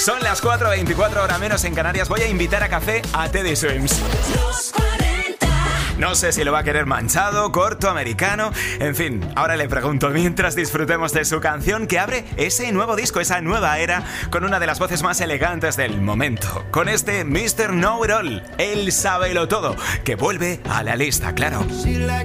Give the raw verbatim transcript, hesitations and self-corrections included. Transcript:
Son las cuatro veinticuatro, hora menos en Canarias. Voy a invitar a café a Teddy Swims. No sé si lo va a querer manchado, corto, americano. En fin, ahora le pregunto mientras disfrutemos de su canción que abre ese nuevo disco, esa nueva era, con una de las voces más elegantes del momento. Con este mister Know It All, él sábelo todo, que vuelve a la lista, claro.